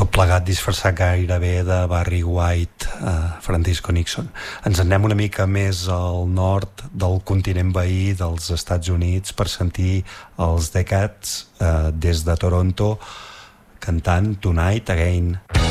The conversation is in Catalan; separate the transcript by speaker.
Speaker 1: tot plegat disfressat gairebé de Barry White, Francisco Nixon. Ens anem una mica més al nord del continent veí dels Estats Units per sentir els The Cats des de Toronto cantant Tonight Again.